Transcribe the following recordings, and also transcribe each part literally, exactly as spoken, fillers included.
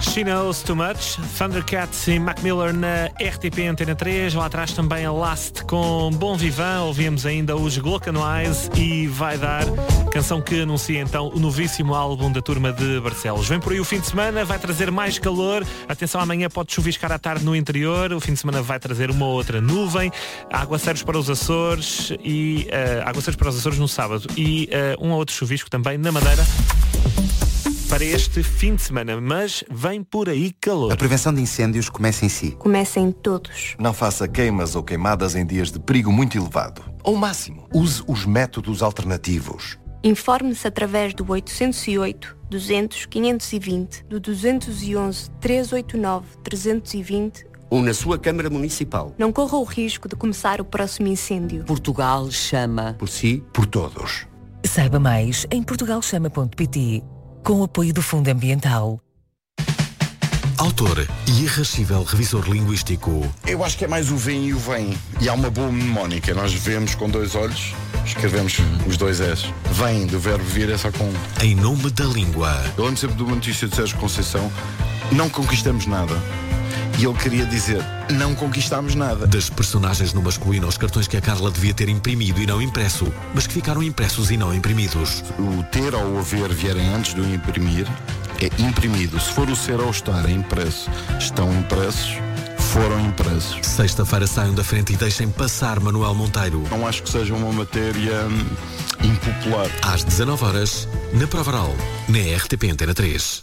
She Knows Too Much, Thundercats e Mac Miller na R T P Antena três, lá atrás também a Last com Bon Vivant, ouvimos ainda os Glocken Eyes e Vai Dar, canção que anuncia então o novíssimo álbum da Turma de Barcelos. Vem por aí o fim de semana, vai trazer mais calor, atenção, amanhã pode chuviscar à tarde no interior, o fim de semana vai trazer uma outra nuvem, aguaceiros para os Açores e uh, aguaceiros para os Açores no sábado e uh, um ou outro chuvisco também na Madeira para este fim de semana, mas vem por aí calor. A prevenção de incêndios começa em si. Começa em todos. Não faça queimas ou queimadas em dias de perigo muito elevado. Ao máximo, use os métodos alternativos. Informe-se através do oitocentos e oito, duzentos, quinhentos e vinte, do duzentos e onze, trezentos e oitenta e nove, trezentos e vinte ou na sua Câmara Municipal. Não corra o risco de começar o próximo incêndio. Portugal chama. Por si, por todos. Saiba mais em portugal chama ponto pt. Com o apoio do Fundo Ambiental. Autor e irrascível revisor linguístico. Eu acho que é mais o vem e o vem. E há uma boa mnemónica. Nós vemos com dois olhos, escrevemos os dois S. Vem, do verbo vir é só com um. Em nome da língua. Eu lembro sempre de uma notícia de Sérgio Conceição. Não conquistamos nada. E ele queria dizer, não conquistámos nada. Das personagens no masculino aos cartões que a Carla devia ter imprimido e não impresso, mas que ficaram impressos e não imprimidos. O ter ou o haver vierem antes do imprimir é imprimido. Se for o ser ou o estar é impresso. Estão impressos, foram impressos. Sexta-feira saiam da frente e deixem passar Manuel Monteiro. Não acho que seja uma matéria hum, impopular. Às dezanove horas, na Provaral, na R T P Antena três.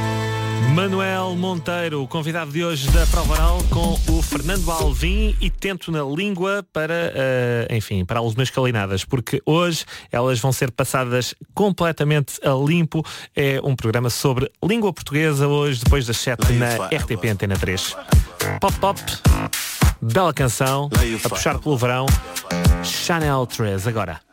Manuel Monteiro, convidado de hoje da Prova Oral com o Fernando Alvim e tento na língua para, uh, enfim, para algumas calinadas, porque hoje elas vão ser passadas completamente a limpo. É um programa sobre língua portuguesa, hoje depois das sete na R T P Antena três. Pop Pop, bela canção, a puxar pelo verão, Chanel três agora.